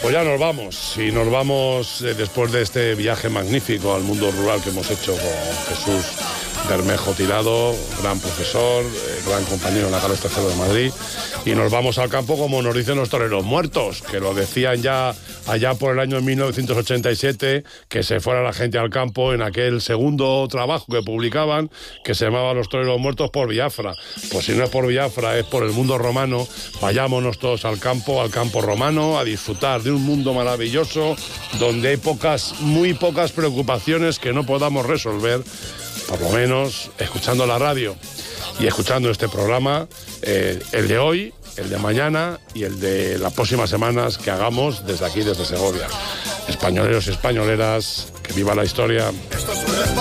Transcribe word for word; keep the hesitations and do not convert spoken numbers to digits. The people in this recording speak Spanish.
Pues ya nos vamos, y nos vamos eh, después de este viaje magnífico al mundo rural que hemos hecho con Jesús Bermejo Tirado, gran profesor, eh, gran compañero en la Carlos tercero de Madrid, y nos vamos al campo como nos dicen los toreros muertos, que lo decían ya allá por el año mil novecientos ochenta y siete, que se fuera la gente al campo en aquel segundo trabajo que publicaban, que se llamaba Los toreros muertos por Biafra. Pues si no es por Biafra, es por el mundo romano. Vayámonos todos al campo, al campo romano, a disfrutar de un mundo maravilloso, donde hay pocas, muy pocas preocupaciones que no podamos resolver, por lo menos escuchando la radio y escuchando este programa, eh, el de hoy, el de mañana y el de las próximas semanas que hagamos desde aquí, desde Segovia. Españoleros y españoleras, que viva la historia.